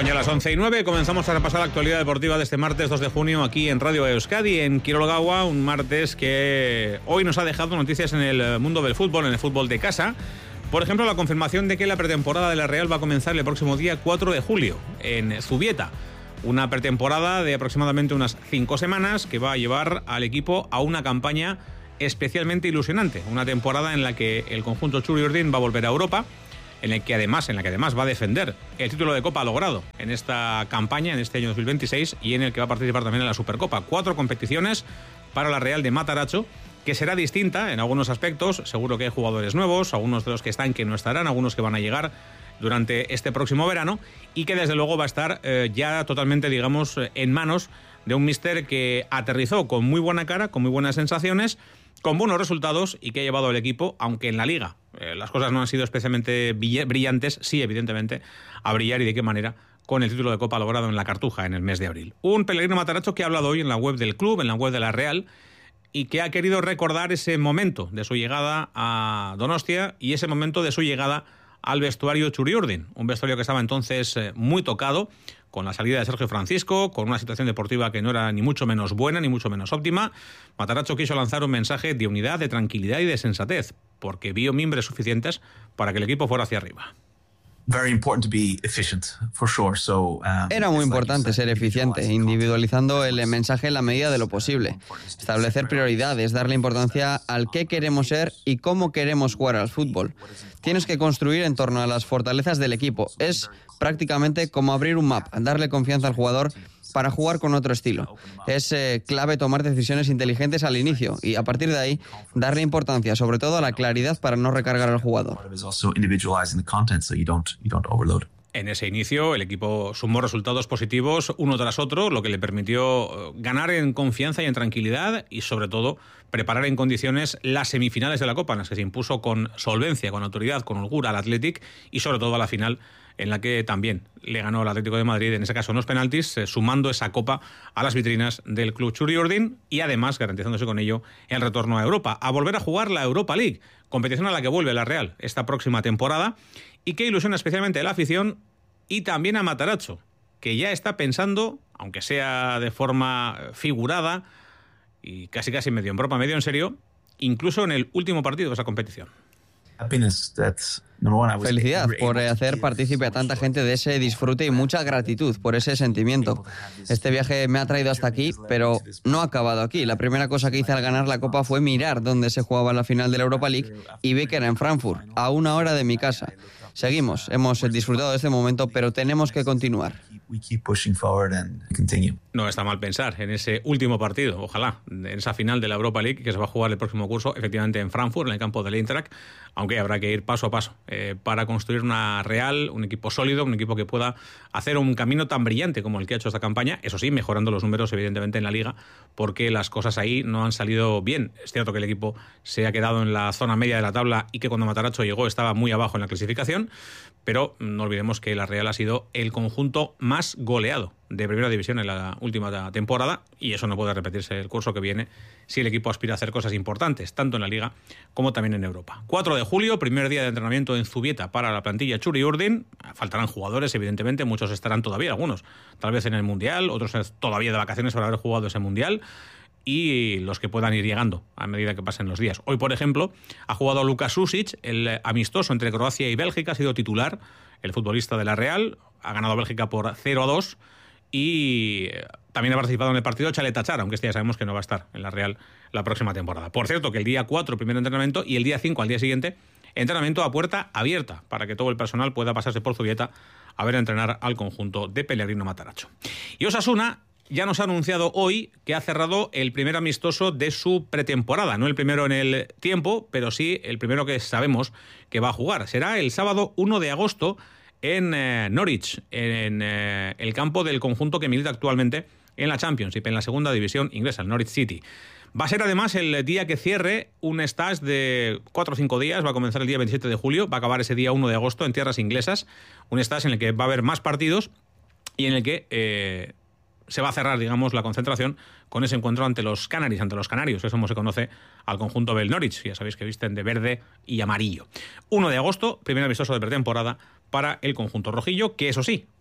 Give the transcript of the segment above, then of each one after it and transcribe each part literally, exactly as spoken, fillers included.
Son ya las once y nueve, comenzamos a repasar la actualidad deportiva de este martes dos de junio aquí en Radio Euskadi, en Kirolgaua, un martes que hoy nos ha dejado noticias en el mundo del fútbol, en el fútbol de casa. Por ejemplo, la confirmación de que la pretemporada de la Real va a comenzar el próximo día cuatro de julio en Zubieta. Una pretemporada de aproximadamente unas cinco semanas que va a llevar al equipo a una campaña especialmente ilusionante. Una temporada en la que el conjunto Txuri-Urdin va a volver a Europa, en el que además, en la que además va a defender el título de Copa logrado en esta campaña, en este año dos mil veintiséis, y en el que va a participar también en la Supercopa. Cuatro competiciones para la Real de Mataratxo, que será distinta en algunos aspectos. Seguro que hay jugadores nuevos, algunos de los que están que no estarán, algunos que van a llegar durante este próximo verano, y que desde luego va a estar eh, ya totalmente, digamos, en manos de un míster que aterrizó con muy buena cara, con muy buenas sensaciones, con buenos resultados, y que ha llevado al equipo, aunque en la Liga eh, las cosas no han sido especialmente brillantes, sí, evidentemente, a brillar, y de qué manera, con el título de Copa logrado en la Cartuja en el mes de abril. Un Pellegrino Mataratxo que ha hablado hoy en la web del club, en la web de la Real, y que ha querido recordar ese momento de su llegada a Donostia y ese momento de su llegada al vestuario Txuri-Urdin, un vestuario que estaba entonces eh, muy tocado, con la salida de Sergio Francisco, con una situación deportiva que no era ni mucho menos buena, ni mucho menos óptima. Mataratxo quiso lanzar un mensaje de unidad, de tranquilidad y de sensatez, porque vio mimbres suficientes para que el equipo fuera hacia arriba. Era muy importante ser eficiente, individualizando el mensaje en la medida de lo posible. Establecer prioridades, darle importancia al qué queremos ser y cómo queremos jugar al fútbol. Tienes que construir en torno a las fortalezas del equipo. Es prácticamente como abrir un mapa, darle confianza al jugador para jugar con otro estilo. Es eh, clave tomar decisiones inteligentes al inicio y a partir de ahí darle importancia, sobre todo a la claridad, para no recargar al jugador. En ese inicio el equipo sumó resultados positivos uno tras otro, lo que le permitió ganar en confianza y en tranquilidad, y sobre todo preparar en condiciones las semifinales de la Copa, en las que se impuso con solvencia, con autoridad, con holgura al Athletic, y sobre todo a la final, en la que también le ganó al Atlético de Madrid, en ese caso en los penaltis, eh, sumando esa Copa a las vitrinas del club Txuri-Urdin, y además garantizándose con ello el retorno a Europa, a volver a jugar la Europa League, competición a la que vuelve la Real esta próxima temporada, y que ilusiona especialmente a la afición y también a Mataratxo, que ya está pensando, aunque sea de forma figurada y casi casi medio en broma, medio en serio, incluso en el último partido de esa competición. Felicidad por hacer partícipe a tanta gente de ese disfrute y mucha gratitud por ese sentimiento. Este viaje me ha traído hasta aquí, pero no ha acabado aquí. La primera cosa que hice al ganar la Copa fue mirar dónde se jugaba la final de la Europa League y vi que era en Frankfurt, a una hora de mi casa. Seguimos, hemos disfrutado de este momento, pero tenemos que continuar. No está mal pensar en ese último partido, ojalá, en esa final de la Europa League que se va a jugar el próximo curso, efectivamente en Frankfurt, en el campo del Eintracht, aunque habrá que ir paso a paso eh, para construir una Real, un equipo sólido, un equipo que pueda hacer un camino tan brillante como el que ha hecho esta campaña, eso sí, mejorando los números evidentemente en la Liga, porque las cosas ahí no han salido bien. Es cierto que el equipo se ha quedado en la zona media de la tabla y que cuando Mataratxo llegó estaba muy abajo en la clasificación, pero no olvidemos que la Real ha sido el conjunto más goleado de Primera División en la última temporada, y eso no puede repetirse el curso que viene si el equipo aspira a hacer cosas importantes, tanto en la Liga como también en Europa. cuatro de julio, primer día de entrenamiento en Zubieta para la plantilla Txuri-Urdin. Faltarán jugadores, evidentemente, muchos estarán todavía, algunos tal vez en el Mundial, otros todavía de vacaciones por haber jugado ese Mundial, y los que puedan ir llegando a medida que pasen los días. Hoy, por ejemplo, ha jugado Luka Susic, el amistoso entre Croacia y Bélgica, ha sido titular, el futbolista de la Real, ha ganado Bélgica por cero a dos, y también ha participado en el partido Chalet Tachar, aunque este ya sabemos que no va a estar en la Real la próxima temporada. Por cierto, que el día cuatro, primer entrenamiento, y el día cinco, al día siguiente, entrenamiento a puerta abierta, para que todo el personal pueda pasarse por Zubieta a ver entrenar al conjunto de Pellegrino Mataratxo. Y Osasuna ya nos ha anunciado hoy que ha cerrado el primer amistoso de su pretemporada. No el primero en el tiempo, pero sí el primero que sabemos que va a jugar. Será el sábado uno de agosto en eh, Norwich, en eh, el campo del conjunto que milita actualmente en la Championship, en la segunda división inglesa, el Norwich City. Va a ser además el día que cierre un stage de cuatro o cinco días, va a comenzar el día veintisiete de julio, va a acabar ese día uno de agosto en tierras inglesas, un stage en el que va a haber más partidos y en el que eh, se va a cerrar, digamos, la concentración con ese encuentro ante los Canaries, ante los canarios, eso es como se conoce al conjunto del Norwich, ya sabéis que visten de verde y amarillo. uno de agosto, primer amistoso de pretemporada para el conjunto rojillo, que eso sí,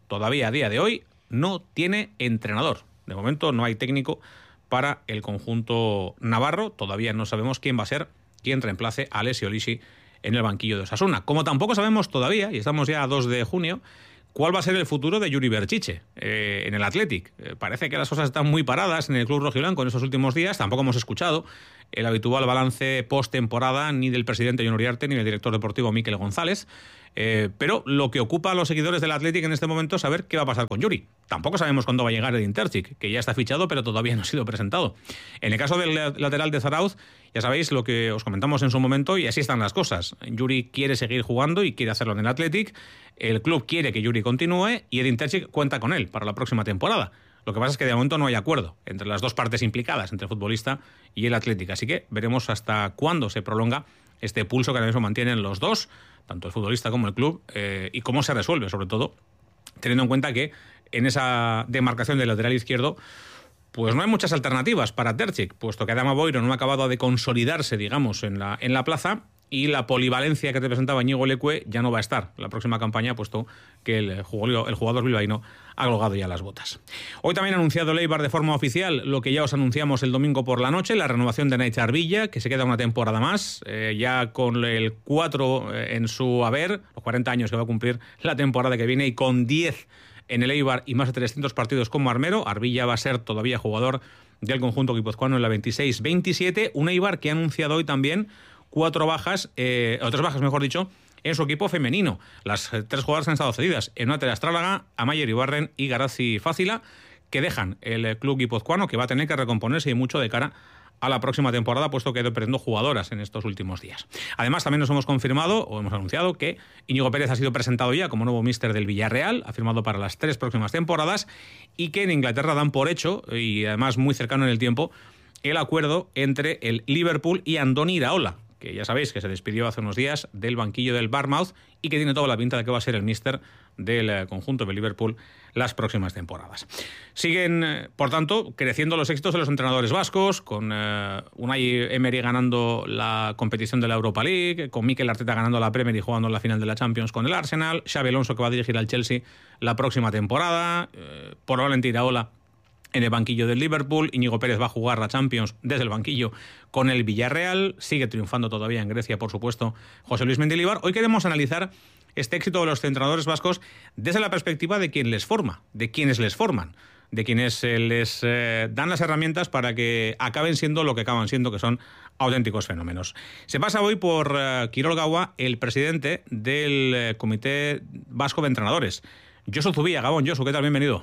todavía a día de hoy no tiene entrenador. De momento no hay técnico para el conjunto navarro. Todavía no sabemos quién va a ser quien reemplace a Alessio Lisi en el banquillo de Osasuna. Como tampoco sabemos todavía, y estamos ya a dos de junio, cuál va a ser el futuro de Yuri Berchiche eh, en el Athletic. Eh, parece que las cosas están muy paradas en el club rojiblanco en estos últimos días. Tampoco hemos escuchado el habitual balance post-temporada ni del presidente Jon Uriarte ni del director deportivo Mikel González. Eh, pero lo que ocupa a los seguidores del Athletic en este momento es saber qué va a pasar con Yuri. Tampoco sabemos cuándo va a llegar Edin Terzic, que ya está fichado pero todavía no ha sido presentado. En el caso del lateral de Zarauz, ya sabéis lo que os comentamos en su momento y así están las cosas. Yuri quiere seguir jugando y quiere hacerlo en el Athletic. El club quiere que Yuri continúe y Edin Terzic cuenta con él para la próxima temporada. Lo que pasa es que de momento no hay acuerdo entre las dos partes implicadas, entre el futbolista y el Athletic. Así que veremos hasta cuándo se prolonga este pulso que ahora mismo mantienen los dos, tanto el futbolista como el club, eh, y cómo se resuelve, sobre todo teniendo en cuenta que en esa demarcación del lateral izquierdo pues no hay muchas alternativas para Terzic, puesto que Adama Boiro no ha acabado de consolidarse, digamos, en la, en la plaza, y la polivalencia que te presentaba Íñigo Leque ya no va a estar la próxima campaña, puesto que el jugador, el jugador bilbaíno ha colgado ya las botas. Hoy también ha anunciado el Eibar de forma oficial lo que ya os anunciamos el domingo por la noche, la renovación de Nahiz Arbilla, que se queda una temporada más, eh, ya con el cuatro en su haber, los cuarenta años que va a cumplir la temporada que viene, y con diez en el Eibar y más de trescientos partidos como armero. Arbilla va a ser todavía jugador del conjunto guipuzcoano en la veintiséis veintisiete, un Eibar que ha anunciado hoy también cuatro bajas, eh, o tres bajas mejor dicho, en su equipo femenino. Las eh, tres jugadoras han estado cedidas: Enate Astrálaga, Amayer Ibarren y Garazi Fácila, que dejan el eh, club guipuzcoano, que va a tener que recomponerse y mucho de cara a la próxima temporada, puesto que ha ido perdiendo jugadoras en estos últimos días. Además, también nos hemos confirmado, o hemos anunciado, que Íñigo Pérez ha sido presentado ya como nuevo míster del Villarreal, ha firmado para las tres próximas temporadas, y que en Inglaterra dan por hecho, y además muy cercano en el tiempo, el acuerdo entre el Liverpool y Andoni Iraola, que ya sabéis que se despidió hace unos días del banquillo del Bournemouth y que tiene toda la pinta de que va a ser el míster del conjunto de Liverpool las próximas temporadas. Siguen, por tanto, creciendo los éxitos de los entrenadores vascos, con uh, Unai Emery ganando la competición de la Europa League, con Mikel Arteta ganando la Premier y jugando en la final de la Champions con el Arsenal, Xabi Alonso, que va a dirigir al Chelsea la próxima temporada, uh, probablemente Iraola en el banquillo del Liverpool, Íñigo Pérez va a jugar la Champions desde el banquillo con el Villarreal, sigue triunfando todavía en Grecia, por supuesto, José Luis Mendilibar. Hoy queremos analizar este éxito de los entrenadores vascos desde la perspectiva de quien les forma, de quienes les forman, de quienes eh, les eh, dan las herramientas para que acaben siendo lo que acaban siendo, que son auténticos fenómenos. Se pasa hoy por eh, Kirol Gaua, el presidente del eh, Comité Vasco de Entrenadores. Josu Zubia. Gabón, Josu, ¿qué tal? Bienvenido.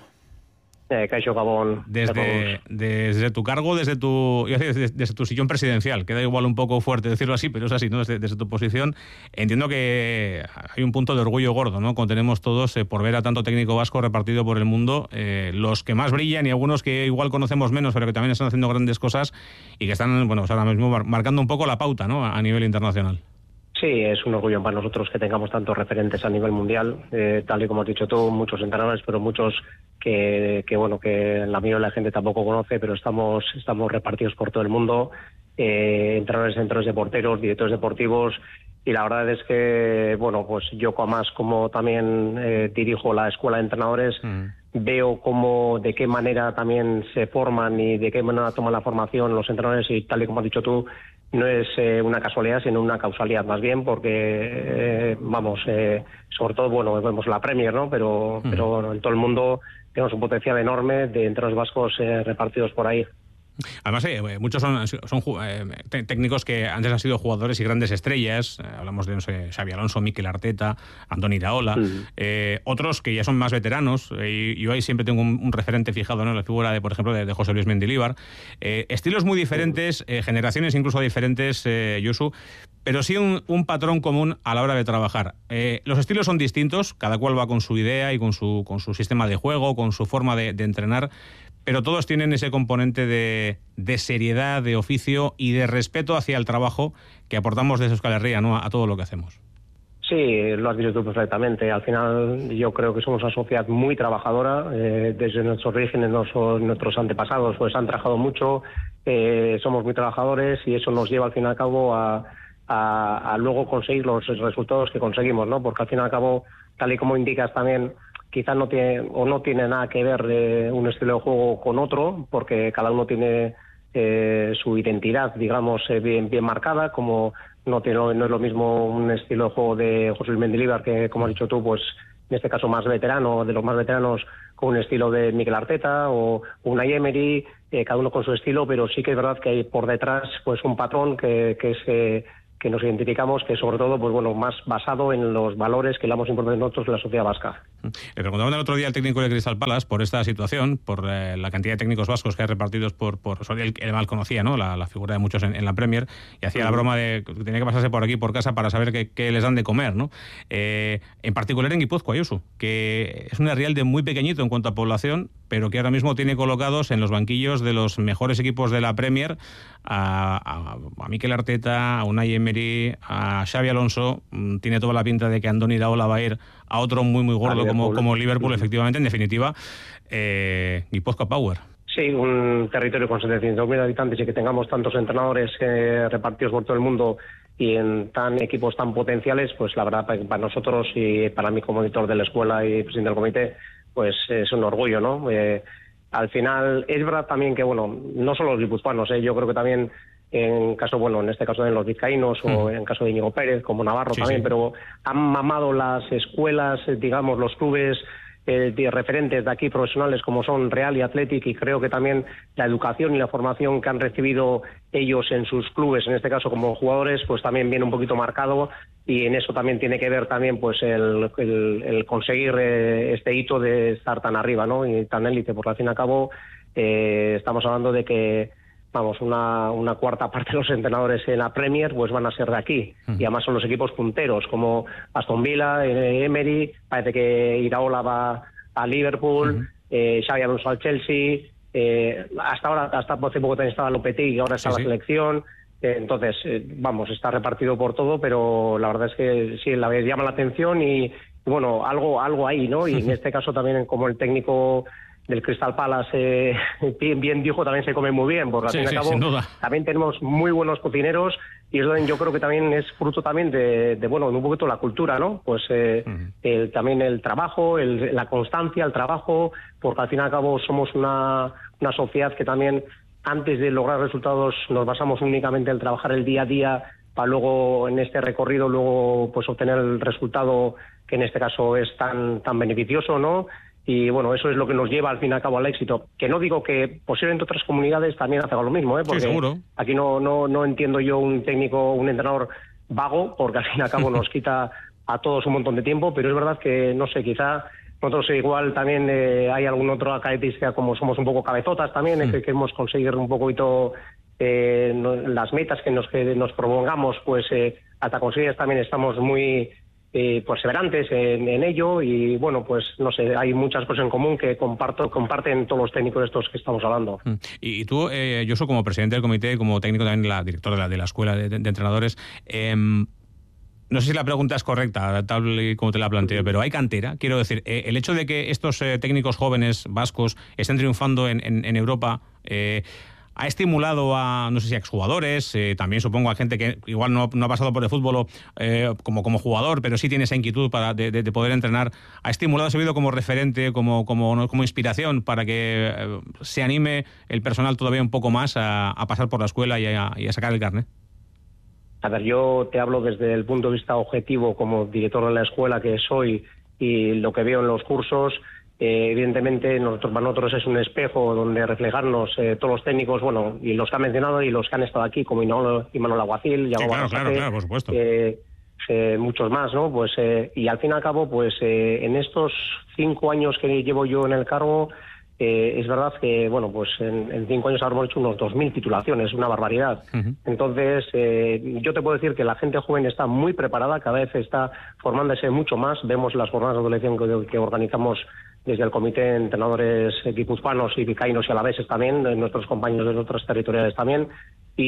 Eh, Caixo Gabón. Desde, desde tu cargo, desde tu desde, desde tu sillón presidencial, queda igual un poco fuerte decirlo así, pero es así, ¿no? Desde, desde tu posición, entiendo que hay un punto de orgullo gordo, ¿no? Cuando tenemos todos eh, por ver a tanto técnico vasco repartido por el mundo, eh, los que más brillan y algunos que igual conocemos menos, pero que también están haciendo grandes cosas y que están, bueno, pues ahora mismo marcando un poco la pauta, ¿no? A nivel internacional. Sí, es un orgullo para nosotros que tengamos tantos referentes a nivel mundial, eh, tal y como has dicho tú, muchos entrenadores, pero muchos que, que bueno, que la mayoría de la gente tampoco conoce, pero estamos estamos repartidos por todo el mundo, eh, entrenadores, centros de porteros, directores deportivos, y la verdad es que, bueno, pues yo más como también eh, dirijo la escuela de entrenadores, mm. veo cómo, de qué manera también se forman y de qué manera toman la formación los entrenadores, y tal y como has dicho tú, no es eh, una casualidad, sino una causalidad más bien, porque, eh, vamos, eh, sobre todo, bueno, vemos la Premier, ¿no? Pero, uh-huh. pero en todo el mundo tenemos un potencial enorme de entrenadores vascos eh, repartidos por ahí. Además, eh, muchos son, son eh, técnicos que antes han sido jugadores y grandes estrellas. Eh, hablamos de, no sé, Xabi Alonso, Mikel Arteta, Andoni Iraola. Uh-huh. Eh, otros que ya son más veteranos. Eh, y yo ahí siempre tengo un, un referente fijado, ¿no? La figura, de, por ejemplo, de, de José Luis Mendilibar. Eh, estilos muy diferentes, eh, generaciones incluso diferentes, eh, Josu, pero sí un, un patrón común a la hora de trabajar. Eh, los estilos son distintos, cada cual va con su idea y con su, con su sistema de juego, con su forma de, de entrenar, pero todos tienen ese componente de, de seriedad, de oficio y de respeto hacia el trabajo que aportamos desde Euskal Herria, ¿no? a, a todo lo que hacemos. Sí, lo has dicho tú perfectamente. Al final yo creo que somos una sociedad muy trabajadora. Eh, desde nuestros orígenes, nuestros, nuestros antepasados pues han trabajado mucho, eh, somos muy trabajadores, y eso nos lleva al fin y al cabo a, a, a luego conseguir los resultados que conseguimos, ¿no? Porque al fin y al cabo, tal y como indicas también, quizás no tiene o no tiene nada que ver eh, un estilo de juego con otro, porque cada uno tiene eh, su identidad, digamos, eh, bien bien marcada, como no tiene no es lo mismo un estilo de juego de José Luis Mendilibar, que como has dicho tú, pues en este caso más veterano, de los más veteranos, con un estilo de Mikel Arteta o Unai Emery, eh, cada uno con su estilo, pero sí que es verdad que hay por detrás pues un patrón que, que es eh, que nos identificamos, que sobre todo, pues bueno, más basado en los valores que le damos importancia nosotros en la sociedad vasca. Le preguntaban el otro día al técnico de Crystal Palace por esta situación, por eh, la cantidad de técnicos vascos que hay repartidos por... por él, él mal conocía, ¿no?, la, la figura de muchos en, en la Premier, y hacía uh-huh. la broma de que tenía que pasarse por aquí, por casa, para saber qué, qué les dan de comer, ¿no? Eh, en particular en Guipúzcoa, Josu, que es un Rialde muy pequeñito en cuanto a población, pero que ahora mismo tiene colocados en los banquillos de los mejores equipos de la Premier a, a, a Mikel Arteta, a Unai Emery, a Xabi Alonso. Tiene toda la pinta de que Andoni Iraola va a ir a otro muy muy gordo como, como Liverpool, efectivamente. En definitiva, eh, Guipúzcoa Power. Sí, un territorio con setecientos mil habitantes y que tengamos tantos entrenadores eh, repartidos por todo el mundo y en tan equipos tan potenciales, pues la verdad para nosotros y para mí como editor de la escuela y presidente del comité, pues es un orgullo, ¿no? Eh, al final, es verdad también que, bueno, no solo los guipuzcoanos, ¿eh? Yo creo que también en caso, bueno, en este caso de los vizcaínos mm. o en caso de Íñigo Pérez, como Navarro sí, también, sí. pero han mamado las escuelas, digamos, los clubes eh, de referentes de aquí profesionales como son Real y Athletic, y creo que también la educación y la formación que han recibido ellos en sus clubes, en este caso como jugadores, pues también viene un poquito marcado, y en eso también tiene que ver también pues el, el, el conseguir eh, este hito de estar tan arriba, ¿no?, y tan élite, porque al fin y al cabo eh, estamos hablando de que vamos, una, una cuarta parte de los entrenadores en la Premier pues van a ser de aquí, uh-huh. y además son los equipos punteros, como Aston Villa, eh, Emery, parece que Iraola va a Liverpool, uh-huh. eh, Xabi Alonso al Chelsea, eh, hasta ahora, hasta hace poco también estaba Lopetegui y ahora está sí, la sí. selección, eh, entonces, eh, vamos, está repartido por todo, pero la verdad es que sí, la vez llama la atención y, y bueno, algo, algo ahí, ¿no? Y en este caso también como el técnico del Crystal Palace eh, bien, bien dijo, también se come muy bien, porque al sí, fin y sí, al cabo sin duda. También tenemos muy buenos cocineros, y eso yo creo que también es fruto también de, de bueno, de un poquito la cultura, ¿no? Pues eh, uh-huh. el, también el trabajo, el, la constancia, el trabajo, porque al fin y al cabo somos una, una sociedad que también antes de lograr resultados nos basamos únicamente en trabajar el día a día para luego en este recorrido luego pues obtener el resultado que en este caso es tan tan beneficioso, ¿no? Y bueno, eso es lo que nos lleva al fin y al cabo al éxito. Que no digo que posiblemente otras comunidades también hacen lo mismo, ¿eh? Porque sí, seguro. Aquí no, no, no entiendo yo un técnico, un entrenador vago, porque al fin y al cabo nos quita a todos un montón de tiempo, pero es verdad que, no sé, quizá nosotros igual también eh, hay alguna otra característica, como somos un poco cabezotas también, sí. eh, que queremos conseguir un poquito eh, no, las metas que nos, que nos propongamos, pues eh, hasta conseguir también estamos muy... Eh, perseverantes en, en ello, y bueno, pues no sé, hay muchas cosas en común que comparto comparten todos los técnicos de estos que estamos hablando. Y, y tú, eh, yo soy como presidente del comité, como técnico también, la directora de la, de la escuela de, de, de entrenadores, eh, no sé si la pregunta es correcta, tal y como te la planteo, pero ¿hay cantera? Quiero decir, eh, el hecho de que estos eh, técnicos jóvenes vascos estén triunfando en, en, en Europa... Eh, ¿ha estimulado a, no sé si a exjugadores, eh, también supongo a gente que igual no, no ha pasado por el fútbol eh, como, como jugador, pero sí tiene esa inquietud para, de, de poder entrenar? ¿Ha estimulado, ha servido como referente, como, como, como inspiración para que eh, se anime el personal todavía un poco más a, a pasar por la escuela y a, y a sacar el carnet? A ver, yo te hablo desde el punto de vista objetivo como director de la escuela que soy y lo que veo en los cursos. Eh, evidentemente nosotros, para nosotros es un espejo donde reflejarnos eh, todos los técnicos, bueno, y los que han mencionado y los que han estado aquí, como Imanol Alguacil, sí, claro, claro, claro, por supuesto. Eh, eh, muchos más, ¿no? Pues eh, y al fin y al cabo, pues eh, en estos cinco años que llevo yo en el cargo, eh, es verdad que, bueno, pues en, en cinco años habremos hecho unos dos mil titulaciones, una barbaridad. Uh-huh. Entonces, eh, yo te puedo decir que la gente joven está muy preparada, cada vez está formándose mucho más. Vemos las jornadas de adolescencia que, que organizamos desde el Comité de Entrenadores Guipuzcoanos y Vizcaínos y Alaveses también, nuestros compañeros de otras territoriales también, y,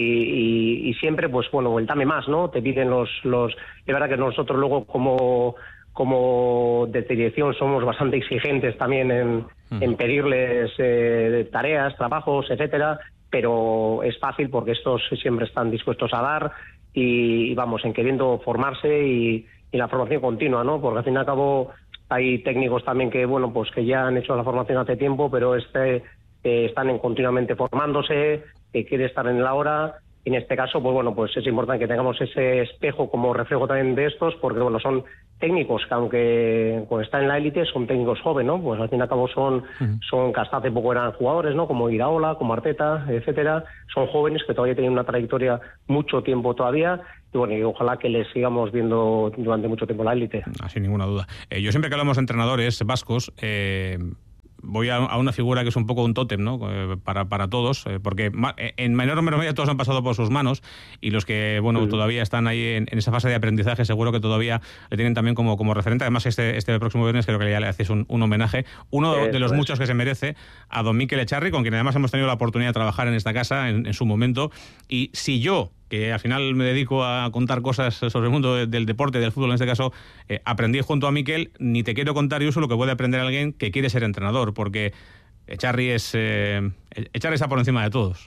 y, y siempre, pues bueno, el dame más, ¿no? Te piden los... los es verdad que nosotros luego como, como de dirección somos bastante exigentes también en, uh-huh. en pedirles eh, tareas, trabajos, etcétera, pero es fácil porque estos siempre están dispuestos a dar y, y vamos, en queriendo formarse y, y la formación continua, ¿no? Porque al fin y al cabo hay técnicos también que, bueno, pues que ya han hecho la formación hace tiempo, pero este eh, están en, continuamente formándose, que quiere estar en la hora. En este caso, pues bueno, pues es importante que tengamos ese espejo como reflejo también de estos, porque bueno, son técnicos que aunque pues, están en la élite, son técnicos jóvenes, ¿no? Pues al fin y al cabo son, uh-huh. son que hasta hace poco eran jugadores, ¿no? Como Iraola, como Arteta, etcétera. Son jóvenes que todavía tienen una trayectoria mucho tiempo todavía. Y bueno, y ojalá que les sigamos viendo durante mucho tiempo la élite. Ah, sin ninguna duda. Eh, yo siempre que hablamos de entrenadores vascos, eh, voy a, a una figura que es un poco un tótem, ¿no? Eh, para, para todos, eh, porque ma, en menor o menor medida todos han pasado por sus manos, y los que, bueno, sí. todavía están ahí en, en esa fase de aprendizaje, seguro que todavía le tienen también como, como referente. Además, este, este próximo viernes creo que ya le haces un, un homenaje, uno Eso de los es. muchos que se merece, a don Mikel Echarri, con quien además hemos tenido la oportunidad de trabajar en esta casa en, en su momento. Y si yo, que al final me dedico a contar cosas sobre el mundo del deporte, del fútbol en este caso, eh, aprendí junto a Mikel, ni te quiero contar, Yusu, lo que puede aprender alguien que quiere ser entrenador, porque Echarri es eh, Echarri está por encima de todos.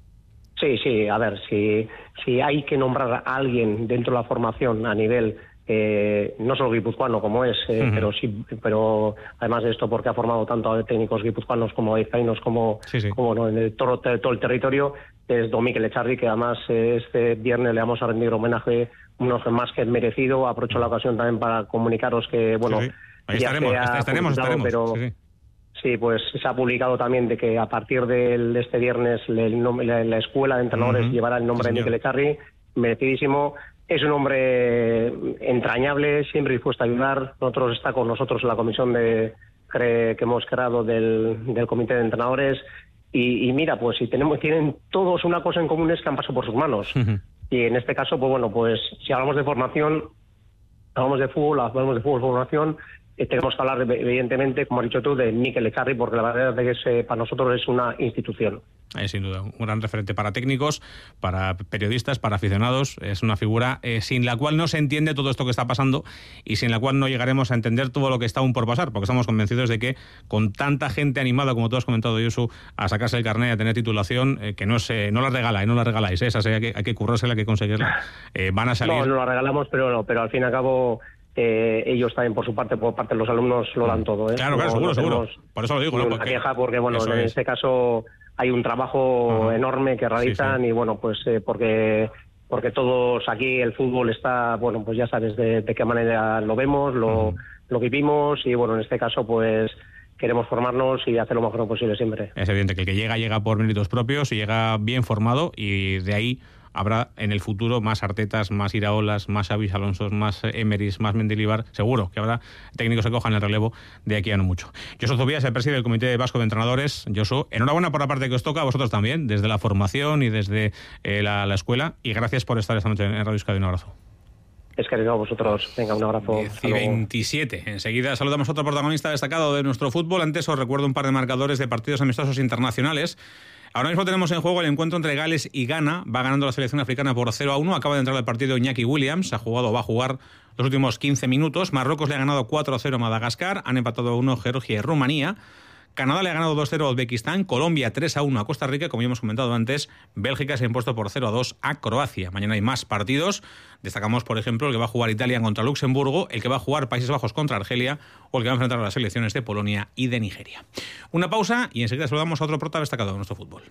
Sí, sí, a ver, si, si hay que nombrar a alguien dentro de la formación a nivel eh, no solo guipuzcoano como es, eh, uh-huh. pero sí, pero además de esto porque ha formado tanto a técnicos guipuzcoanos como vizcaínos como, sí, sí. como no, en el, todo, todo el territorio, es don Mikel Echarri, que además eh, este viernes le vamos a rendir homenaje, unos más que merecido. Aprovecho la ocasión también para comunicaros que, bueno, sí, sí. Ahí ya estaremos, se ha estaremos, estaremos. Pero, sí, sí. sí, pues se ha publicado también de que a partir de, de este viernes el, la, la escuela de entrenadores uh-huh. llevará el nombre sí, de Mikel Echarri, merecidísimo. Es un hombre entrañable, siempre dispuesto a ayudar. Nosotros está con nosotros en la comisión de que hemos creado del, del comité de entrenadores. Y, y mira, pues si tenemos tienen todos una cosa en común, es que han pasado por sus manos. Uh-huh. Y en este caso, pues bueno, pues si hablamos de formación, hablamos de fútbol, hablamos de fútbol, formación, eh, tenemos que hablar, evidentemente, como has dicho tú, de Mikel Echarri, porque la verdad es que es, para nosotros es una institución. Eh, sin duda, un gran referente para técnicos, para periodistas, para aficionados. Es una figura eh, sin la cual no se entiende todo esto que está pasando y sin la cual no llegaremos a entender todo lo que está aún por pasar, porque estamos convencidos de que con tanta gente animada, como tú has comentado, Yusu, a sacarse el carnet, a tener titulación, eh, que no se, no la regala, eh, no la regaláis, eh, esa hay que, hay que currársela, hay que conseguirla, eh, van a salir... No, no la regalamos, pero, no, pero al fin y al cabo... Eh, ellos también por su parte, por parte de los alumnos, lo dan todo, ¿eh? Claro, claro, no, seguro, no seguro. Por eso lo digo, ¿no? Porque... queja porque, bueno, en es. este caso hay un trabajo uh-huh. enorme que realizan sí, sí. y, bueno, pues eh, porque porque todos aquí el fútbol está, bueno, pues ya sabes de, de qué manera lo vemos, lo, uh-huh. lo vivimos y, bueno, en este caso, pues queremos formarnos y hacer lo mejor posible siempre. Es evidente que el que llega, llega por méritos propios y llega bien formado y de ahí... habrá en el futuro más Artetas, más Iraolas, más Xabis Alonsos, más Emerys, más Mendilibar. Seguro que habrá técnicos que cojan el relevo de aquí a no mucho. Josu Zubías, el presidente del Comité Vasco de Entrenadores. Josu, enhorabuena por la parte que os toca, a vosotros también, desde la formación y desde eh, la, la escuela. Y gracias por estar esta noche en Radio Euskadi. Un abrazo. Es que a vosotros. Venga, un abrazo. diez y veintisiete. Enseguida saludamos a otro protagonista destacado de nuestro fútbol. Antes os recuerdo un par de marcadores de partidos amistosos internacionales. Ahora mismo tenemos en juego el encuentro entre Gales y Ghana. Va ganando la selección africana por cero a uno. Acaba de entrar al partido Iñaki Williams. Ha jugado o va a jugar los últimos quince minutos. Marruecos le ha ganado cuatro a cero a Madagascar. Han empatado a uno Georgia y Rumanía. Canadá le ha ganado dos cero a Uzbekistán, Colombia tres a uno a Costa Rica, como ya hemos comentado antes, Bélgica se ha impuesto por cero a dos a Croacia. Mañana hay más partidos, destacamos por ejemplo el que va a jugar Italia contra Luxemburgo, el que va a jugar Países Bajos contra Argelia o el que va a enfrentar a las selecciones de Polonia y de Nigeria. Una pausa y enseguida saludamos a otro prota destacado de nuestro fútbol.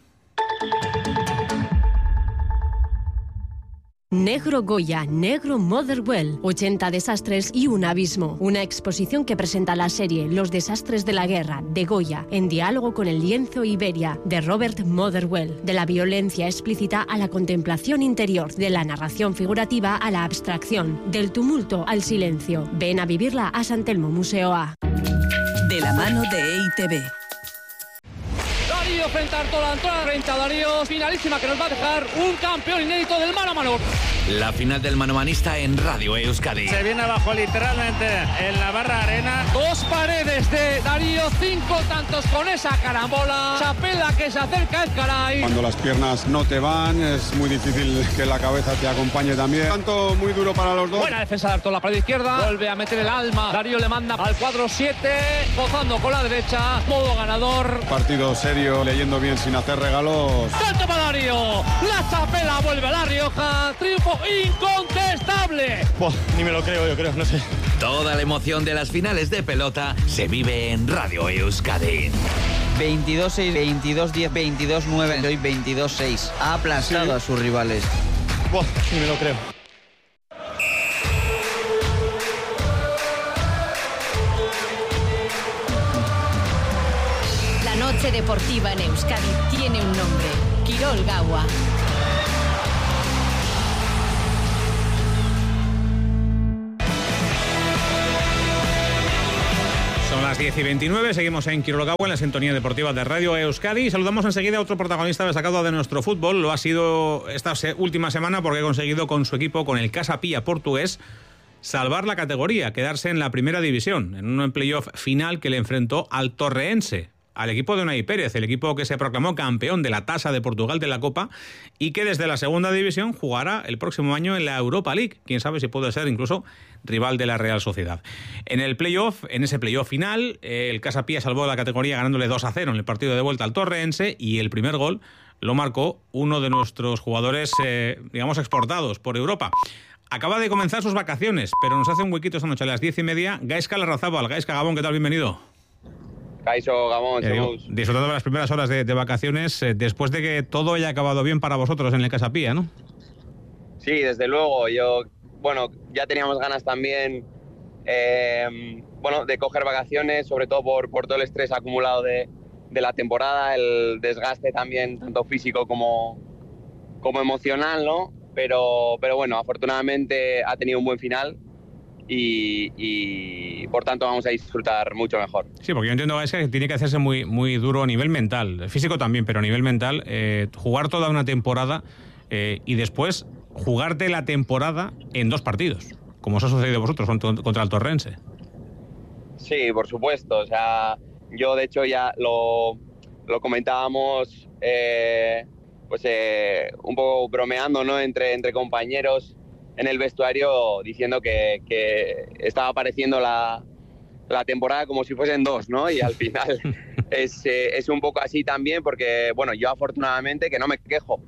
Negro Goya, Negro Motherwell, ochenta desastres y un abismo. Una exposición que presenta la serie Los desastres de la guerra, de Goya, en diálogo con el lienzo Iberia, de Robert Motherwell. De la violencia explícita a la contemplación interior, de la narración figurativa a la abstracción, del tumulto al silencio. Ven a vivirla a San Telmo Museo A. De la mano de E I T V. Darío frente a Artola, entrada frente a Darío, finalísima que nos va a dejar un campeón inédito del mano a mano. La final del manomanista en Radio Euskadi. Se viene abajo literalmente en la barra arena. Dos paredes de Darío, cinco tantos con esa carambola. Chapela que se acerca el caray. Cuando las piernas no te van, es muy difícil que la cabeza te acompañe también. Tanto muy duro para los dos. Buena defensa de Artola, pared izquierda. Vuelve a meter el alma. Darío le manda al cuadro siete, gozando con la derecha. Modo ganador. Partido serio, leyendo bien sin hacer regalos. ¡Salto para Darío! La Chapela vuelve a La Rioja. Triunfo incontestable. Buah, ni me lo creo, yo creo, no sé. Toda la emoción de las finales de pelota se vive en Radio Euskadi. veintidós seis, veintidós diez, veintidós nueve, hoy veintidós seis. Ha aplastado sí. a sus rivales. Buah, ni me lo creo. La noche deportiva en Euskadi tiene un nombre: Kirol Gaua. Son las diez y veintinueve, seguimos en Kirol Gaua, en la sintonía deportiva de Radio Euskadi. Saludamos enseguida a otro protagonista destacado de nuestro fútbol. Lo ha sido esta última semana porque ha conseguido con su equipo, con el Casa Pia portugués, salvar la categoría, quedarse en la primera división, en un playoff final que le enfrentó al Torreense, al equipo de Unai Pérez, el equipo que se proclamó campeón de la Tasa de Portugal de la Copa y que desde la segunda división jugará el próximo año en la Europa League. Quién sabe si puede ser incluso rival de la Real Sociedad. En el playoff, en ese playoff final, el Casa Pia salvó la categoría ganándole dos a cero en el partido de vuelta al Torreense, y el primer gol lo marcó uno de nuestros jugadores, eh, digamos, exportados por Europa. Acaba de comenzar sus vacaciones, pero nos hace un huequito esta noche a las diez y media. Gaizka Larrazábal. Gaizka, Gabón, ¿qué tal? Bienvenido. Caixo, Gabón, eh, digo, disfrutando de las primeras horas de, de vacaciones, eh, después de que todo haya acabado bien para vosotros en el Casa Pia, ¿no? Sí, desde luego. Yo, bueno, ya teníamos ganas también, eh, bueno, de coger vacaciones, sobre todo por, por todo el estrés acumulado de, de la temporada, el desgaste también, tanto físico como, como emocional, ¿no? Pero, pero bueno, afortunadamente ha tenido un buen final. Y, y por tanto vamos a disfrutar mucho mejor. Sí, porque yo entiendo es que tiene que hacerse muy, muy duro a nivel mental, físico también, pero a nivel mental, eh, jugar toda una temporada eh, y después jugarte la temporada en dos partidos, como os ha sucedido a vosotros contra el Torrense. Sí, por supuesto. O sea, yo de hecho ya lo, lo comentábamos eh, pues eh, un poco bromeando, ¿no? entre, entre compañeros en el vestuario, diciendo que, que estaba apareciendo la, la temporada como si fuesen dos, ¿no? Y al final es, eh, es un poco así también, porque, bueno, yo afortunadamente, que no me quejo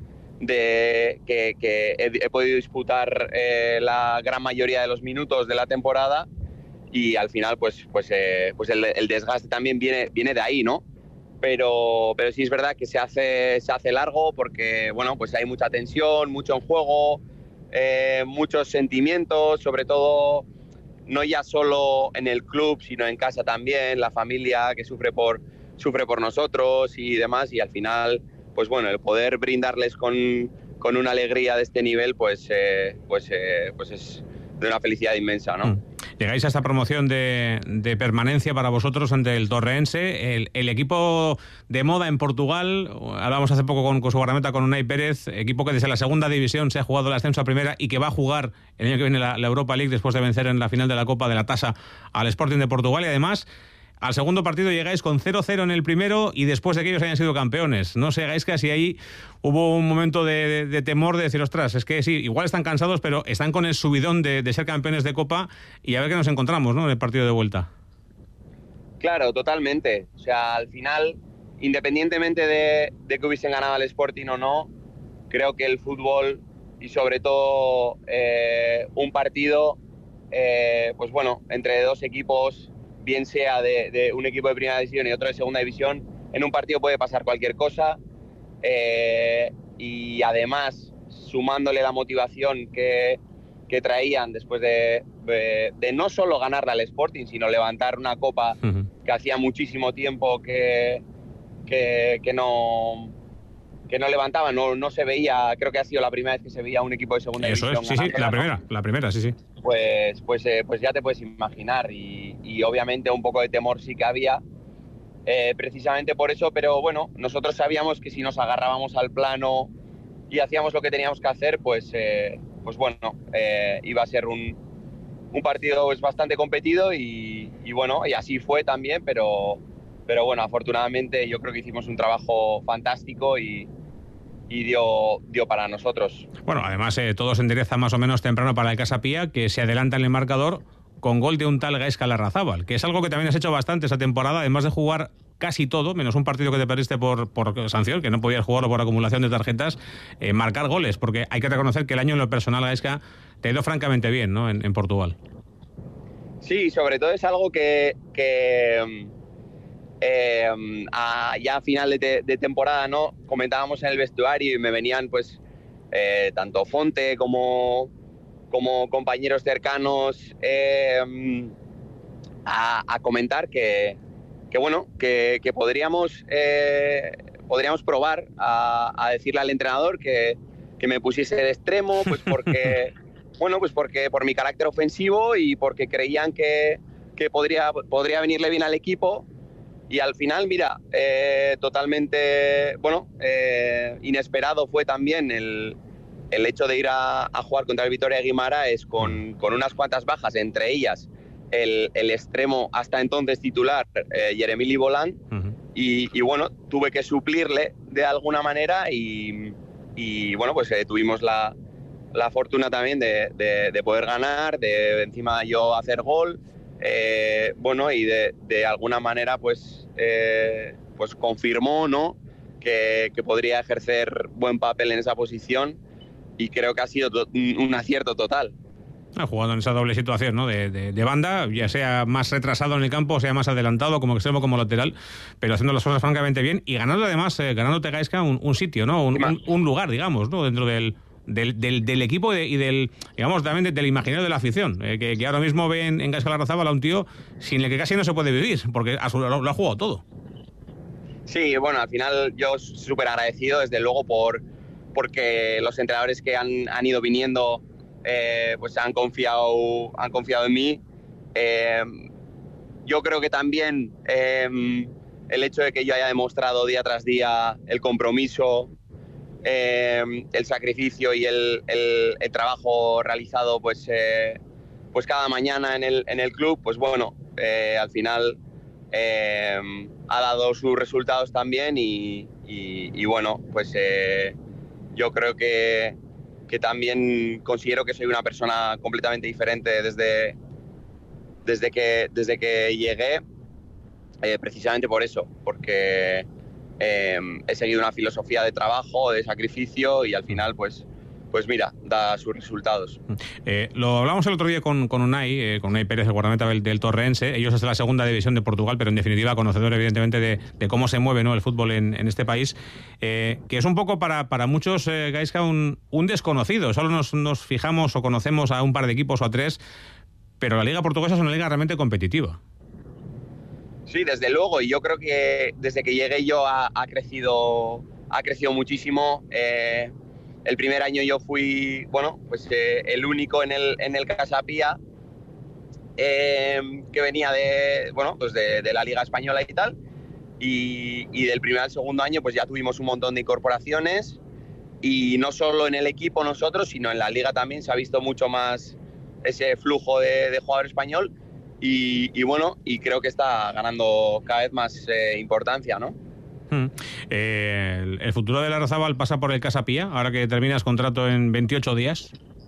de que, que he, he podido disputar eh, la gran mayoría de los minutos de la temporada, y al final, pues, pues, eh, pues el, el desgaste también viene, viene de ahí, ¿no? Pero, pero sí es verdad que se hace, se hace largo porque, bueno, pues hay mucha tensión, mucho en juego. Eh, muchos sentimientos, sobre todo no ya solo en el club, sino en casa también, la familia que sufre por, sufre por nosotros y demás, y al final, pues bueno, el poder brindarles con, con una alegría de este nivel, pues, eh, pues, eh, pues es de una felicidad inmensa, ¿no? Mm. Llegáis a esta promoción de, de permanencia para vosotros ante el Torreense, el, el equipo de moda en Portugal. Hablábamos hace poco con, con su guardameta, con Unai Pérez, equipo que desde la segunda división se ha jugado el ascenso a primera y que va a jugar el año que viene la, la Europa League después de vencer en la final de la Copa de la Tasa al Sporting de Portugal. Y además, al segundo partido llegáis con cero cero en el primero y después de que ellos hayan sido campeones. No sé, Gaizka, si ahí hubo un momento de, de, de temor de decir, ostras, es que sí, igual están cansados, pero están con el subidón de, de ser campeones de Copa y a ver qué nos encontramos, ¿no?, en el partido de vuelta. Claro, totalmente. O sea, al final, independientemente de, de que hubiesen ganado al Sporting o no, creo que el fútbol y sobre todo eh, un partido, eh, pues bueno, entre dos equipos, bien sea de, de un equipo de primera división y otro de segunda división, en un partido puede pasar cualquier cosa, eh, y además sumándole la motivación que, que traían después de, de, de no solo ganarle al Sporting, sino levantar una copa uh-huh. que hacía muchísimo tiempo que, que, que no... que no levantaba, no, no se veía, creo que ha sido la primera vez que se veía un equipo de segunda Eso división. Eso es, sí, sí, la primera, la primera, sí, sí. Pues, pues, eh, pues ya te puedes imaginar, y, y obviamente un poco de temor sí que había, eh, precisamente por eso, pero bueno, nosotros sabíamos que si nos agarrábamos al plano y hacíamos lo que teníamos que hacer, pues, eh, pues bueno, eh, iba a ser un, un partido pues, bastante competido y, y bueno, y así fue también, pero, pero bueno, afortunadamente yo creo que hicimos un trabajo fantástico y, y dio, dio para nosotros. Bueno, además eh, todo se endereza más o menos temprano para el Casa Pía, que se adelanta en el marcador con gol de un tal Gaizka Larrazábal, que es algo que también has hecho bastante esta temporada, además de jugar casi todo, menos un partido que te perdiste por, por sanción, que no podías jugarlo por acumulación de tarjetas, eh, marcar goles, porque hay que reconocer que el año en lo personal, Gaizka, te ha ido francamente bien, ¿no?, en, en Portugal. Sí, sobre todo es algo que, que eh, a, ya a final de, de temporada, ¿no?, comentábamos en el vestuario y me venían pues eh, tanto Fonte como, como compañeros cercanos eh, a, a comentar que que bueno, que, que podríamos, eh, podríamos probar a, a decirle al entrenador que, que me pusiese de extremo, pues porque, bueno, pues porque por mi carácter ofensivo y porque creían que, que podría, podría venirle bien al equipo. Y al final, mira, eh, totalmente, bueno, eh, inesperado fue también el, el hecho de ir a, a jugar contra el Vitória de Guimaraes con, con unas cuantas bajas, entre ellas El, el extremo hasta entonces titular, eh, Jeremili Bolán, uh-huh. y, y bueno, tuve que suplirle de alguna manera y, y bueno, pues eh, tuvimos la, la fortuna también de, de, de poder ganar, de encima yo hacer gol, eh, bueno, y de, de alguna manera pues, eh, pues confirmó, ¿no?, que, que podría ejercer buen papel en esa posición y creo que ha sido to- un acierto total. Ah, jugando en esa doble situación, ¿no?, de, de, de banda, ya sea más retrasado en el campo, sea más adelantado como extremo, como lateral, pero haciendo las cosas francamente bien y ganando además, eh, ganándote Gaizka un, un sitio, ¿no?, un, un, un lugar, digamos, ¿no?, dentro del, del, del, del equipo y, de, y del, digamos, también de, del imaginario de la afición, eh, que, que ahora mismo ven en Gaizka Larrazábal a un tío sin el que casi no se puede vivir, porque a su, lo, lo ha jugado todo. Sí, bueno, al final yo súper agradecido, desde luego, por porque los entrenadores que han, han ido viniendo Eh, pues han confiado, han confiado en mí. Eh, yo creo que también eh, el hecho de que yo haya demostrado día tras día el compromiso, eh, el sacrificio y el, el, el trabajo realizado pues, eh, pues cada mañana en el, en el club, pues bueno, eh, al final eh, ha dado sus resultados también y, y, y bueno, pues eh, yo creo que que también considero que soy una persona completamente diferente desde, desde, que, desde que llegué, eh, precisamente por eso, porque eh, he seguido una filosofía de trabajo, de sacrificio y al final, pues, pues mira, da sus resultados. Eh, lo hablamos el otro día con, con Unai, eh, con Unai Pérez, el guardameta del, del Torrense. Ellos es de la segunda división de Portugal, pero en definitiva conocedor evidentemente de, de cómo se mueve, ¿no?, el fútbol en, en este país, eh, que es un poco para, para muchos, eh, Gaizka, un, un desconocido. Solo nos, nos fijamos o conocemos a un par de equipos o a tres, pero la liga portuguesa es una liga realmente competitiva. Sí, desde luego, y yo creo que desde que llegué yo ha, ha crecido, ha crecido muchísimo. Eh, El primer año yo fui, bueno, pues eh, el único en el, en el Casa Pía eh, que venía de, bueno, pues de, de la Liga Española y tal. Y, y del primer al segundo año pues ya tuvimos un montón de incorporaciones y no solo en el equipo nosotros, sino en la Liga también se ha visto mucho más ese flujo de, de jugador español y, y bueno, y creo que está ganando cada vez más eh, importancia, ¿no? Hmm. Eh, el, el futuro de Larrazábal pasa por el Casa Pía, ahora que terminas contrato en veintiocho días.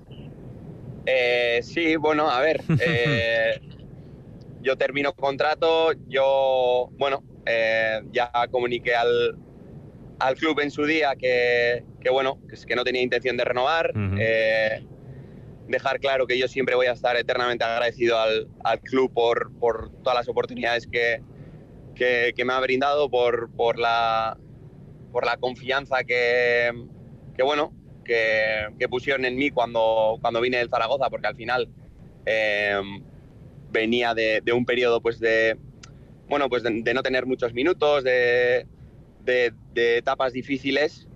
Eh, sí, bueno, a ver, eh, yo termino contrato, yo, bueno, eh, ya comuniqué al, al club en su día que, que bueno, que, que no tenía intención de renovar, uh-huh. eh, dejar claro que yo siempre voy a estar eternamente agradecido al, al club por, por todas las oportunidades que, que, que me ha brindado, por, por, la, por la confianza que, que bueno, que, que pusieron en mí cuando, cuando vine del Zaragoza, porque al final eh, venía de, de un periodo pues de, bueno, pues de, de no tener muchos minutos, de, de, de etapas difíciles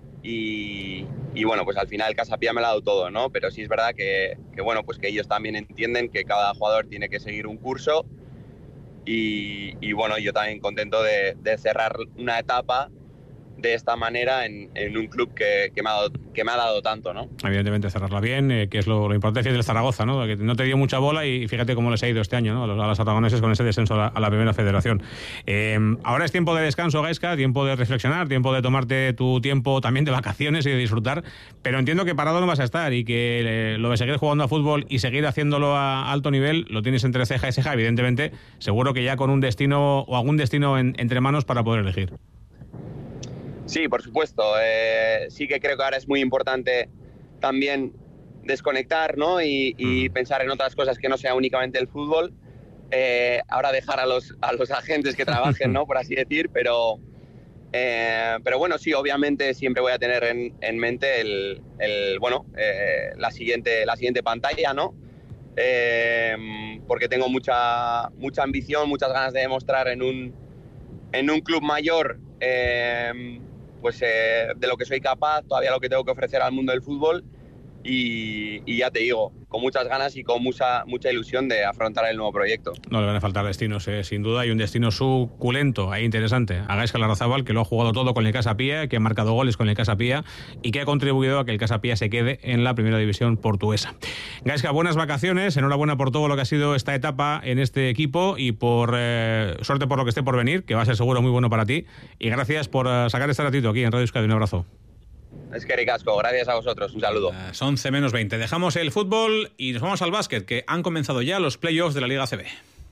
y, y bueno, pues al final el Casa Pía me lo ha dado todo, ¿no? Pero sí es verdad que, que bueno, pues que ellos también entienden que cada jugador tiene que seguir un curso y, y bueno, yo también contento de, de cerrar una etapa de esta manera en, en un club que, que, me ha dado, que me ha dado tanto, ¿no? Evidentemente cerrarla bien, eh, que es lo, lo importante del Zaragoza, ¿no? Que no te dio mucha bola y fíjate cómo les ha ido este año, ¿no? A los, a los aragoneses con ese descenso a la, a la primera federación. Eh, ahora es tiempo de descanso, Gaizka, tiempo de reflexionar, tiempo de tomarte tu tiempo también de vacaciones y de disfrutar, pero entiendo que parado no vas a estar y que eh, lo de seguir jugando a fútbol y seguir haciéndolo a alto nivel lo tienes entre ceja y ceja, evidentemente, seguro que ya con un destino o algún destino en, entre manos para poder elegir. Sí, por supuesto. Eh, sí que creo que ahora es muy importante también desconectar, ¿no? y, y mm. pensar en otras cosas que no sea únicamente el fútbol. Eh, ahora dejar a los, a los agentes que trabajen, ¿no? Por así decir, pero, eh, pero bueno, sí, obviamente siempre voy a tener en, en mente el, el, bueno, eh, la, siguiente, la siguiente pantalla, ¿no? Eh, porque tengo mucha, mucha ambición, muchas ganas de demostrar en un, en un club mayor eh, pues eh, de lo que soy capaz, todavía lo que tengo que ofrecer al mundo del fútbol y, y ya te digo, con muchas ganas y con mucha, mucha ilusión de afrontar el nuevo proyecto. No le van a faltar destinos, eh, sin duda, hay un destino suculento e interesante a Gaizka Larrazábal, que lo ha jugado todo con el Casa Pia, que ha marcado goles con el Casa Pia y que ha contribuido a que el Casa Pia se quede en la primera división portuguesa. Gaizka, buenas vacaciones, enhorabuena por todo lo que ha sido esta etapa en este equipo y por eh, suerte por lo que esté por venir, que va a ser seguro muy bueno para ti, y gracias por uh, sacar este ratito aquí en Radio Euskadi. Un abrazo. Es que ricasco, gracias a vosotros, un saludo. Las once menos veinte, dejamos el fútbol y nos vamos al básquet, que han comenzado ya los playoffs de la Liga A C B.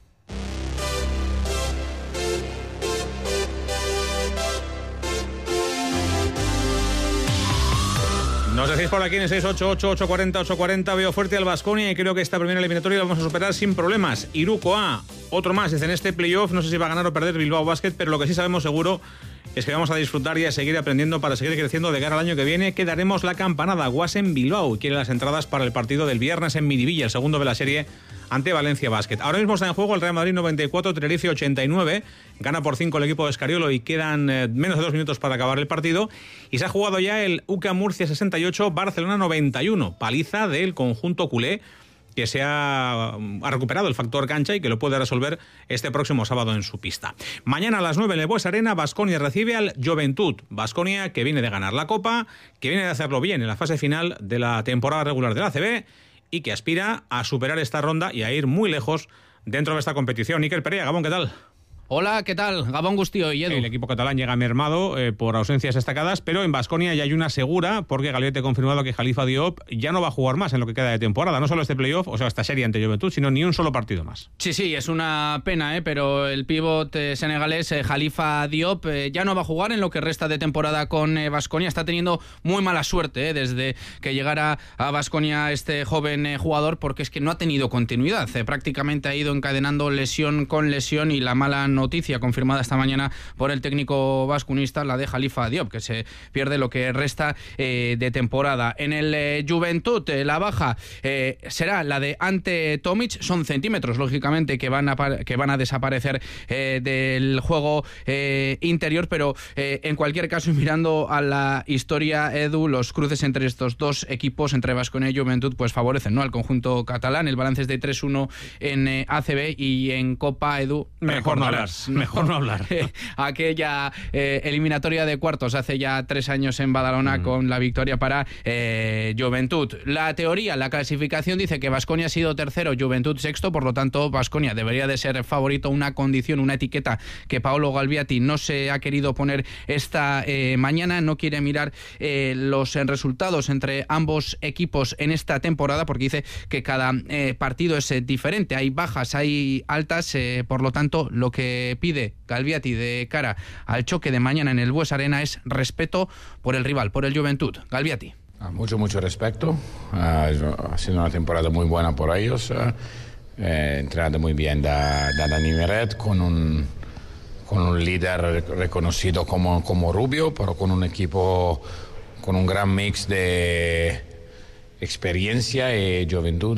Nos decís por aquí en el seis ocho ocho, ocho cuatro cero, ocho cuatro cero, veo fuerte al Baskonia y creo que esta primera eliminatoria la vamos a superar sin problemas. Iruko A, otro más, dice en este playoff, no sé si va a ganar o perder Bilbao Basket, pero lo que sí sabemos seguro es que vamos a disfrutar y a seguir aprendiendo para seguir creciendo de cara al año que viene, que daremos la campanada. Guasen Bilbao quiere las entradas para el partido del viernes en Miribilla, el segundo de la serie ante Valencia Basket. Ahora mismo está en juego el Real Madrid noventa y cuatro, Tenerife ochenta y nueve, gana por cinco el equipo de Escariolo y quedan eh, menos de dos minutos para acabar el partido, y se ha jugado ya el U C A Murcia sesenta y ocho, Barcelona noventa y uno, paliza del conjunto culé, que se ha, ha recuperado el factor cancha y que lo puede resolver este próximo sábado en su pista. Mañana a las nueve en el Bues Arena, Baskonia recibe al Joventut. Baskonia, que viene de ganar la Copa, que viene de hacerlo bien en la fase final de la temporada regular de la A C B y que aspira a superar esta ronda y a ir muy lejos dentro de esta competición. Iker Perea, Gabón, ¿qué tal? Hola, ¿qué tal? Gabón Gustío y Edu. El equipo catalán llega mermado eh, por ausencias destacadas, pero en Baskonia ya hay una segura, porque Galviete ha confirmado que Khalifa Diop ya no va a jugar más en lo que queda de temporada, no solo este playoff, o sea, esta serie ante Juventud, sino ni un solo partido más. Sí, sí, es una pena, ¿eh? Pero el pívot eh, senegalés eh, Khalifa Diop eh, ya no va a jugar en lo que resta de temporada con eh, Baskonia. Está teniendo muy mala suerte eh, desde que llegara a Baskonia este joven eh, jugador, porque es que no ha tenido continuidad. Eh, prácticamente ha ido encadenando lesión con lesión, y la mala noticia confirmada esta mañana por el técnico vascunista, la de Khalifa Diop, que se pierde lo que resta eh, de temporada. En el eh, Juventud, eh, la baja eh, será la de Ante Tomic. Son centímetros, lógicamente, que van a, que van a desaparecer eh, del juego eh, interior, pero eh, en cualquier caso, y mirando a la historia, Edu, los cruces entre estos dos equipos, entre Baskonia y Juventud, pues favorecen, ¿no?, al conjunto catalán. El balance es de tres uno en eh, A C B, y en Copa, Edu, mejor, mejor no hablar. Mejor no hablar. Aquella eh, eliminatoria de cuartos hace ya tres años en Badalona, mm. con la victoria para eh, Juventud. La teoría, la clasificación dice que Baskonia ha sido tercero, Juventud sexto, por lo tanto Baskonia debería de ser favorito, una condición, una etiqueta que Paolo Galviati no se ha querido poner esta eh, mañana. No quiere mirar eh, los eh, resultados entre ambos equipos en esta temporada, porque dice que cada eh, partido es eh, diferente, hay bajas, hay altas, eh, por lo tanto lo que pide Galviati de cara al choque de mañana en el Bues Arena es respeto por el rival, por el Juventud. Galviati. Mucho, mucho respeto. Uh, ha sido una temporada muy buena por ellos. Uh, eh, entrenado muy bien da, da Dani Meret, con un, con un líder reconocido como, como Rubio, pero con un equipo con un gran mix de experiencia y juventud.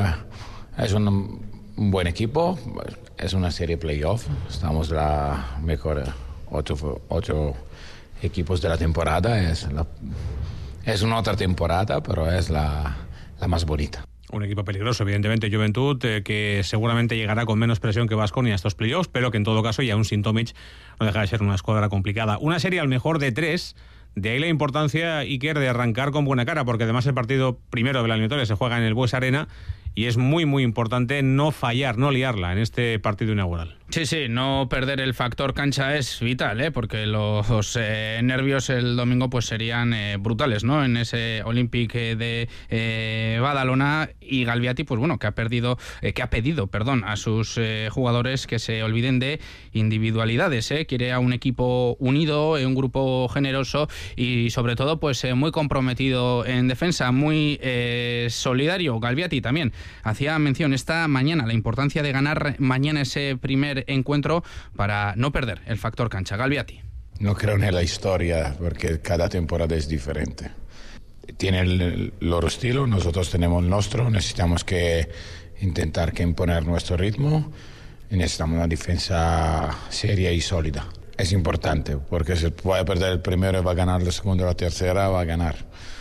Uh, es un, un buen equipo. Es una serie playoff, estamos la mejor ocho, ocho equipos de la temporada, es, la, es una otra temporada, pero es la, la más bonita. Un equipo peligroso, evidentemente, Juventud, eh, que seguramente llegará con menos presión que Baskonia a estos playoffs, pero que en todo caso, y aún sin Tomic, no deja de ser una escuadra complicada. Una serie al mejor de tres, de ahí la importancia, Iker, de arrancar con buena cara, porque además el partido primero de la eliminatoria se juega en el Bues Arena, y es muy, muy importante no fallar, no liarla en este partido inaugural. Sí, sí, no perder el factor cancha es vital, ¿eh? Porque los eh, nervios el domingo pues serían eh, brutales, ¿no? En ese Olympic de eh, Badalona, y Galbiati, pues bueno, que ha perdido, eh, que ha pedido, perdón, a sus eh, jugadores que se olviden de individualidades, ¿eh? Quiere a un equipo unido, eh, un grupo generoso y sobre todo pues eh, muy comprometido en defensa, muy eh, solidario. Galbiati también hacía mención esta mañana la importancia de ganar mañana ese primer encuentro para no perder el factor cancha. Galbiati. No creo en la historia porque cada temporada es diferente. Tiene el, el loro estilo, nosotros tenemos el nuestro, necesitamos que intentar que imponer nuestro ritmo y necesitamos una defensa seria y sólida. Es importante porque si puede perder el primero y va a ganar el segundo o la tercera, va a ganar.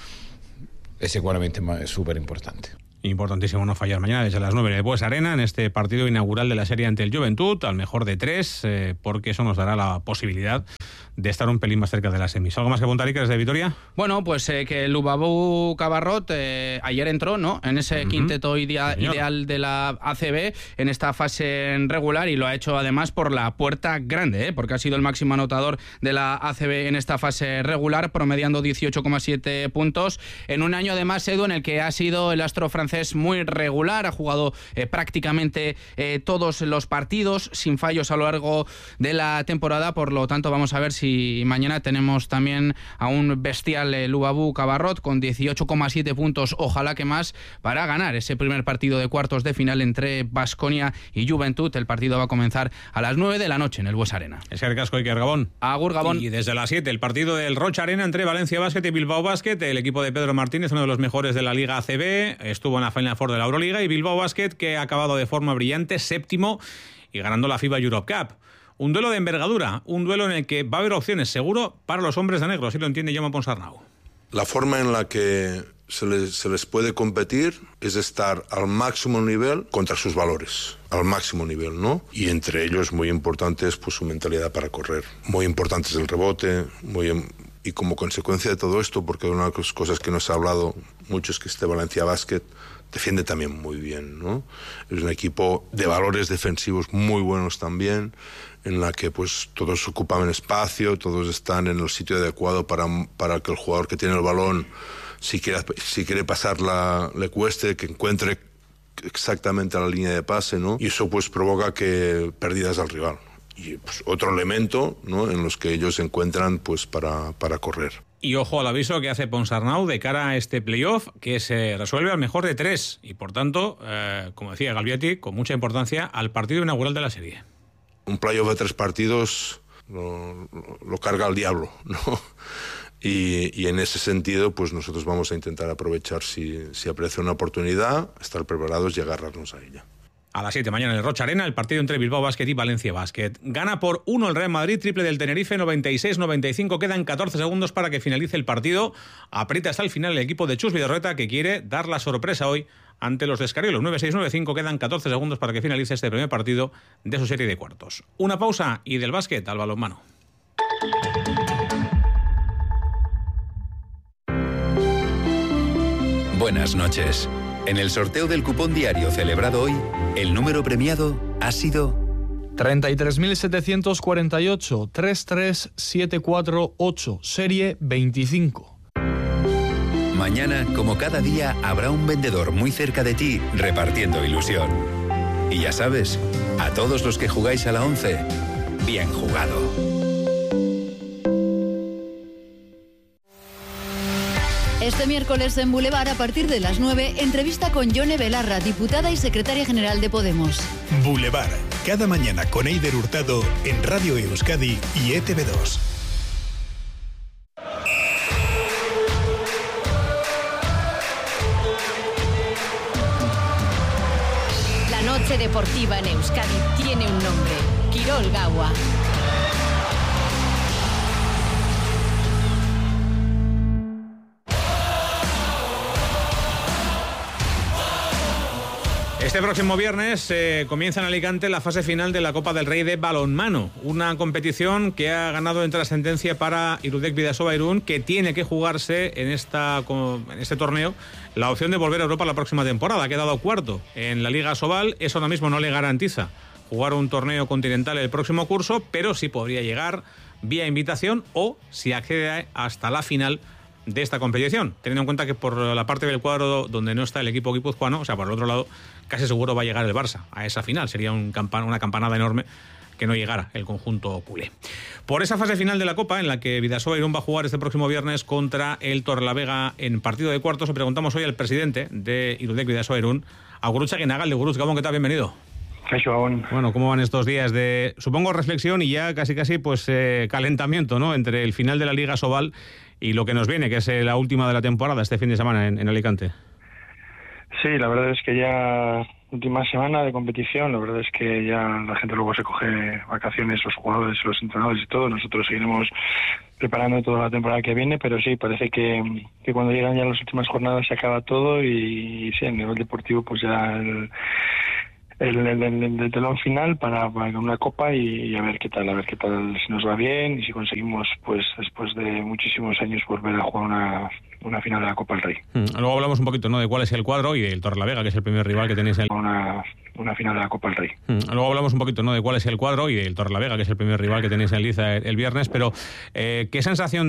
Es seguramente súper importante. Importantísimo no fallar mañana desde las nueve en el Bues Arena en este partido inaugural de la serie ante el Juventud, al mejor de tres, eh, porque eso nos dará la posibilidad de estar un pelín más cerca de las semis. ¿Algo más que apuntar, Iker, desde Vitoria? Bueno, pues eh, que Lubabou Cabarrot eh, ayer entró, ¿no?, en ese uh-huh. quinteto idea, ideal de la A C B en esta fase regular, y lo ha hecho además por la puerta grande, ¿eh? Porque ha sido el máximo anotador de la A C B en esta fase regular, promediando dieciocho coma siete puntos en un año además, Edu, en el que ha sido el astro francés muy regular, ha jugado eh, prácticamente eh, todos los partidos sin fallos a lo largo de la temporada. Por lo tanto, vamos a ver si Y mañana tenemos también a un bestial eh, Lubabou Cabarrot con dieciocho coma siete puntos, ojalá que más, para ganar ese primer partido de cuartos de final entre Baskonia y Juventud. El partido va a comenzar a las nueve de la noche en el Bues Arena. Es que casco Iker Gabón. Agur Gabón. Y desde las siete el partido del Rocha Arena entre Valencia Basket y Bilbao Basket. El equipo de Pedro Martínez, uno de los mejores de la Liga A C B, estuvo en la Final Four de la Euroliga, y Bilbao Basket, que ha acabado de forma brillante, séptimo y ganando la FIBA Europe Cup. Un duelo de envergadura, un duelo en el que va a haber opciones, seguro, para los hombres de negro, así lo entiende Jaume Ponsarnau. La forma en la que se les, se les puede competir es estar al máximo nivel contra sus valores, al máximo nivel, ¿no? Y entre ellos muy importante es pues, su mentalidad para correr. Muy importante es el rebote, muy, y como consecuencia de todo esto, porque una de las cosas que nos ha hablado mucho es que este Valencia Basket defiende también muy bien, ¿no? Es un equipo de valores defensivos muy buenos también, en la que pues todos ocupan espacio, todos están en el sitio adecuado para, para que el jugador que tiene el balón, si quiere, si quiere pasarla, le cueste, que encuentre exactamente a la línea de pase, ¿no? Y eso pues provoca que pérdidas al rival. Y pues otro elemento, ¿no?, en los que ellos se encuentran pues para, para correr. Y ojo al aviso que hace Ponsarnau de cara a este playoff, que se resuelve al mejor de tres. Y por tanto, eh, como decía Galbiati, con mucha importancia al partido inaugural de la serie. Un playoff de tres partidos lo, lo carga el diablo, ¿no? Y, y en ese sentido, pues nosotros vamos a intentar aprovechar si, si aparece una oportunidad, estar preparados y agarrarnos a ella. A las siete mañana en el Rocha Arena, el partido entre Bilbao Basket y Valencia Basket. Gana por uno el Real Madrid, triple del Tenerife, noventa y seis noventa y cinco. Quedan catorce segundos para que finalice el partido. Aprieta hasta el final el equipo de Chus Vidorreta, que quiere dar la sorpresa hoy ante los de Escariolo. nueve seis nueve cinco. Quedan catorce segundos para que finalice este primer partido de su serie de cuartos. Una pausa y del básquet al balonmano. Buenas noches. En el sorteo del cupón diario celebrado hoy, el número premiado ha sido treinta y tres mil setecientos cuarenta y ocho, treinta y tres mil setecientos cuarenta y ocho, serie veinticinco. Mañana, como cada día, habrá un vendedor muy cerca de ti repartiendo ilusión. Y ya sabes, a todos los que jugáis a la once, bien jugado. Este miércoles en Boulevard, a partir de las nueve, entrevista con Yone Belarra, diputada y secretaria general de Podemos. Boulevard, cada mañana con Eider Hurtado en Radio Euskadi y E T V dos. La noche deportiva en Euskadi tiene un nombre: Kirol Gaua. Este próximo viernes eh, comienza en Alicante la fase final de la Copa del Rey de balonmano, una competición que ha ganado en trascendencia para Irudek Bidasoa Irún, que tiene que jugarse en, esta, en este torneo la opción de volver a Europa la próxima temporada. Ha quedado cuarto en la Liga Sobal, eso ahora mismo no le garantiza jugar un torneo continental el próximo curso, pero sí podría llegar vía invitación o si accede hasta la final de esta competición, teniendo en cuenta que por la parte del cuadro donde no está el equipo guipuzcoano, o sea, por el otro lado, casi seguro va a llegar el Barça a esa final. Sería un campan- una campanada enorme que no llegara el conjunto culé. Por esa fase final de la Copa, en la que Bidasoa Irún va a jugar este próximo viernes contra el Torrelavega en partido de cuartos, le preguntamos hoy al presidente de Irudek Bidasoa Irún, a Gurutza Guinagal de Gurutz. Gabón, ¿qué tal? Bienvenido. Bueno, ¿cómo van estos días de, supongo, reflexión y ya casi casi pues eh, calentamiento, ¿no?, entre el final de la Liga Sobal y lo que nos viene, que es eh, la última de la temporada este fin de semana en, en Alicante? Sí, la verdad es que ya última semana de competición, la verdad es que ya la gente luego se coge vacaciones, los jugadores, los entrenadores y todo. Nosotros seguiremos preparando toda la temporada que viene, pero sí, parece que, que cuando llegan ya las últimas jornadas se acaba todo y, y sí, a nivel deportivo pues ya el El, el, el, el telón final para, para una copa y, y a ver qué tal, a ver qué tal, si nos va bien y si conseguimos, pues después de muchísimos años, volver a jugar una, una final de la Copa del Rey. Mm, luego hablamos un poquito, ¿no?, de cuál es el cuadro y del Torrelavega, que es el primer rival que tenéis en una, una final de la Copa del Rey. Mm, luego hablamos un poquito, ¿no?, de cuál es el cuadro y del Torrelavega, que es el primer rival que tenéis en Liza el, el viernes, pero eh, ¿qué sensación